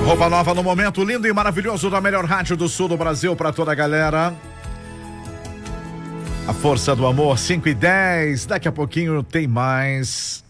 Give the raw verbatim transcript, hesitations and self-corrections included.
Roupa nova no momento lindo e maravilhoso da melhor rádio do sul do Brasil para toda a galera. A força do amor, cinco e dez. Daqui a pouquinho tem mais.